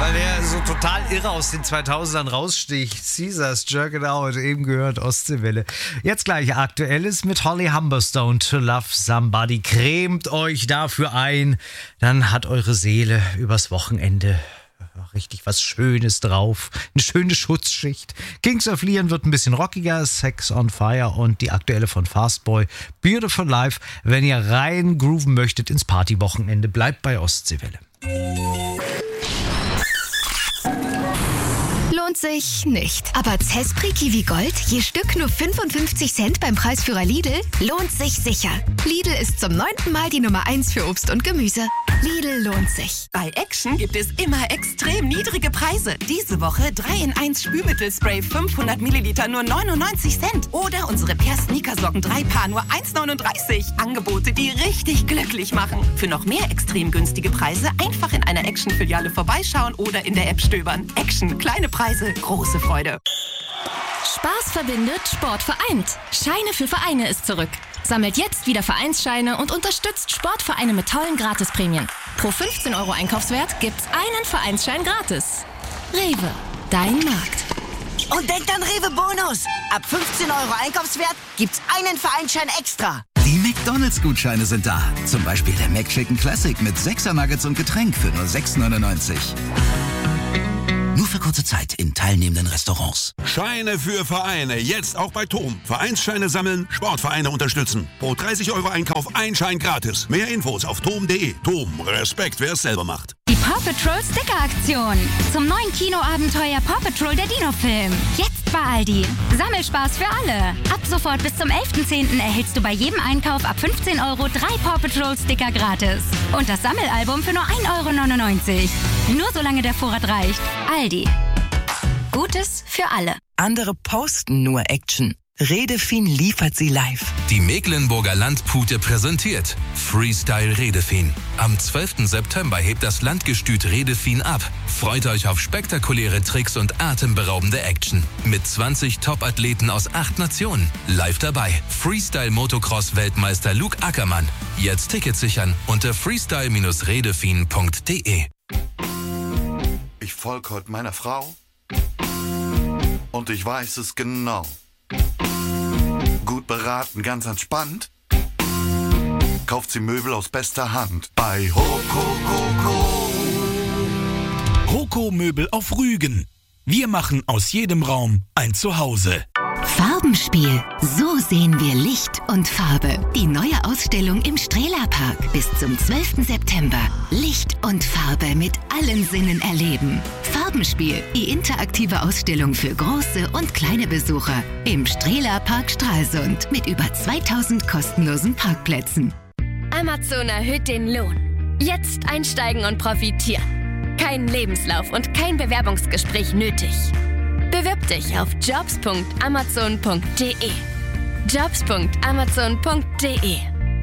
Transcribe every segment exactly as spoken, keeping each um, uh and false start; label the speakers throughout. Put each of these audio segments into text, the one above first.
Speaker 1: weil der so total irre aus den zweitausendern raussticht. Caesars Jerk It Out, eben gehört, Ostseewelle. Jetzt gleich Aktuelles mit Holly Humberstone, To Love Somebody. Cremt euch dafür ein, dann hat eure Seele übers Wochenende richtig was Schönes drauf. Eine schöne Schutzschicht. Kings of Leon wird ein bisschen rockiger. Sex on Fire und die aktuelle von Fastboy, Beautiful Life. Wenn ihr rein grooven möchtet ins Partywochenende, bleibt bei Ostseewelle.
Speaker 2: Lohnt sich nicht. Aber Zespri Kiwi Gold, je Stück nur fünfundfünfzig Cent beim Preisführer Lidl, lohnt sich sicher. Lidl ist zum neunten Mal die Nummer eins für Obst und Gemüse. Lidl lohnt sich.
Speaker 3: Bei Action gibt es immer extrem niedrige Preise. Diese Woche drei in eins Spülmittelspray fünfhundert Milliliter nur neunundneunzig Cent. Oder unsere Per Sneakersocken drei Paar nur eins neununddreißig. Angebote, die richtig glücklich machen. Für noch mehr extrem günstige Preise einfach in einer Action-Filiale vorbeischauen oder in der App stöbern. Action, kleine Preise, große Freude.
Speaker 4: Spaß verbindet, Sport vereint. Scheine für Vereine ist zurück. Sammelt jetzt wieder Vereinsscheine und unterstützt Sportvereine mit tollen Gratisprämien. Pro fünfzehn Euro Einkaufswert gibt's einen Vereinsschein gratis. Rewe, dein Markt.
Speaker 5: Und denkt an Rewe Bonus. Ab fünfzehn Euro Einkaufswert gibt's einen Vereinsschein extra.
Speaker 6: Die McDonalds-Gutscheine sind da. Zum Beispiel der McChicken Classic mit sechser Nuggets und Getränk für nur sechs neunundneunzig. Nur für kurze Zeit in teilnehmenden Restaurants.
Speaker 7: Scheine für Vereine, jetzt auch bei Tom. Vereinsscheine sammeln, Sportvereine unterstützen. Pro dreißig Euro Einkauf ein Schein gratis. Mehr Infos auf tom punkt de. Tom, Respekt, wer es selber macht.
Speaker 8: Die Paw Patrol Sticker-Aktion. Zum neuen Kinoabenteuer Paw Patrol, der Dino-Film. Jetzt bei Aldi. Sammelspaß für alle. Ab sofort bis zum elften zehnten erhältst du bei jedem Einkauf ab fünfzehn Euro drei Paw Patrol Sticker gratis. Und das Sammelalbum für nur ein Euro neunundneunzig. Nur solange der Vorrat reicht. Aldi. Gutes für alle.
Speaker 3: Andere posten nur Action. Redefin liefert sie live.
Speaker 9: Die Mecklenburger Landpute präsentiert Freestyle Redefin. Am zwölften September hebt das Landgestüt Redefin ab. Freut euch auf spektakuläre Tricks und atemberaubende Action. Mit zwanzig Top-Athleten aus acht Nationen. Live dabei Freestyle-Motocross-Weltmeister Luke Ackermann. Jetzt Tickets sichern unter freestyle redefin punkt de.
Speaker 10: Ich folge heute meiner Frau und ich weiß es genau. Gut beraten, ganz entspannt, kauft sie Möbel aus bester Hand bei Hokokoko.
Speaker 11: Hoko Möbel auf Rügen. Wir machen aus jedem Raum ein Zuhause.
Speaker 2: Farbenspiel. So sehen wir Licht und Farbe. Die neue Ausstellung im Strehlerpark bis zum zwölften September. Licht und Farbe mit allen Sinnen erleben. Farbenspiel. Die interaktive Ausstellung für große und kleine Besucher im Strehlerpark Stralsund mit über zweitausend kostenlosen Parkplätzen.
Speaker 4: Amazon erhöht den Lohn. Jetzt einsteigen und profitieren. Kein Lebenslauf und kein Bewerbungsgespräch nötig. Bewirb dich auf jobs punkt amazon punkt de. jobs punkt amazon punkt de.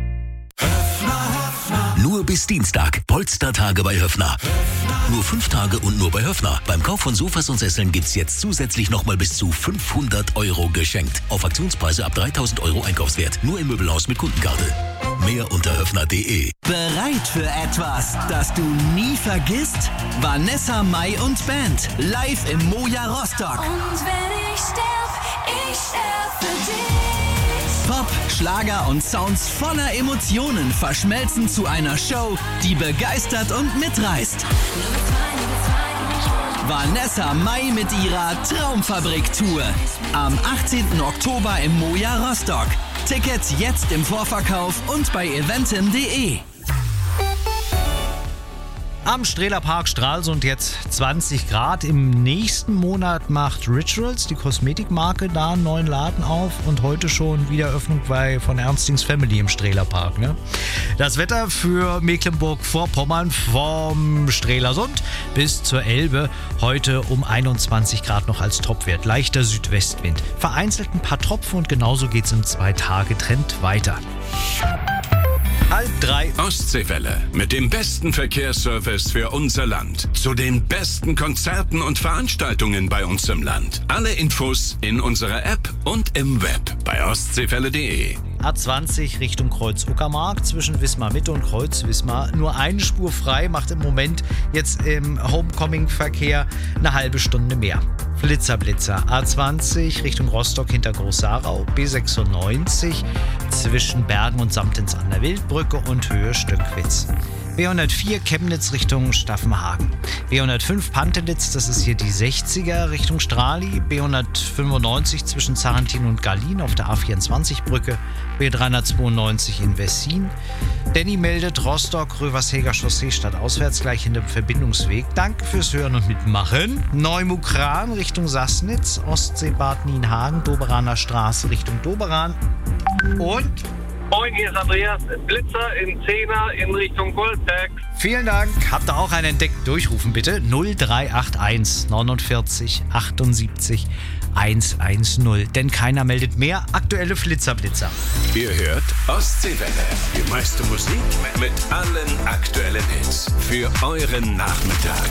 Speaker 6: Nur bis Dienstag. Polstertage bei Höffner. Nur fünf Tage und nur bei Höffner. Beim Kauf von Sofas und Sesseln gibt's jetzt zusätzlich nochmal bis zu fünfhundert Euro geschenkt. Auf Aktionspreise ab dreitausend Euro Einkaufswert. Nur im Möbelhaus mit Kundenkarte. Mehr unter höffner punkt de.
Speaker 12: Bereit für etwas, das du nie vergisst? Vanessa Mai und Band. Live im Moja Rostock.
Speaker 13: Und wenn ich sterb, ich sterb für dich.
Speaker 12: Pop, Schlager und Sounds voller Emotionen verschmelzen zu einer Show, die begeistert und mitreißt. Vanessa Mai mit ihrer Traumfabrik-Tour. Am achtzehnten Oktober im Moja Rostock. Tickets jetzt im Vorverkauf und bei eventim punkt de.
Speaker 1: Am Strehlerpark Stralsund jetzt zwanzig Grad. Im nächsten Monat macht Rituals, die Kosmetikmarke, da einen neuen Laden auf. Und heute schon Wiedereröffnung bei von Ernstings Family im Strehlerpark. Ne? Das Wetter für Mecklenburg-Vorpommern vom Strelasund bis zur Elbe. Heute um einundzwanzig Grad noch als Topwert. Leichter Südwestwind. Vereinzelt ein paar Tropfen und genauso geht's im Zwei-Tage-Trend weiter. Halb drei.
Speaker 7: Ostseewelle mit dem besten Verkehrsservice für unser Land. Zu den besten Konzerten und Veranstaltungen bei uns im Land. Alle Infos in unserer App und im Web bei ostseewelle punkt de.
Speaker 1: A zwanzig Richtung Kreuz-Uckermark zwischen Wismar Mitte und Kreuz-Wismar. Nur eine Spur frei, macht im Moment jetzt im Homecoming-Verkehr eine halbe Stunde mehr. Flitzer, Blitzer. A zwanzig Richtung Rostock hinter Groß-Sarau. B sechsundneunzig zwischen Bergen und Samtens an der Wildbrücke und Höhe Stöckwitz. B hundertvier Chemnitz Richtung Staffenhagen. B hundertfünf Pantelitz, das ist hier die sechziger Richtung Strali. B hundertfünfundneunzig zwischen Zarentin und Gallin auf der A vierundzwanzig Brücke. B dreihundertzweiundneunzig in Wessin. Danny meldet Rostock, Röversheger Chaussee stadtauswärts gleich hinter dem Verbindungsweg. Danke fürs Hören und Mitmachen. Neumukran Richtung Sassnitz. Ostseebad Nienhagen, Doberaner Straße Richtung Doberan. Und...
Speaker 14: Moin, hier ist Andreas. Blitzer in Zehner in Richtung Goldberg.
Speaker 1: Vielen Dank. Habt ihr auch einen entdeckt? Durchrufen bitte. null drei acht eins neunundvierzig achtundsiebzig hundertzehn. Denn keiner meldet mehr. Aktuelle Flitzerblitzer.
Speaker 15: Ihr hört Ostseewelle. Die meiste Musik mit allen aktuellen Hits. Für euren Nachmittag.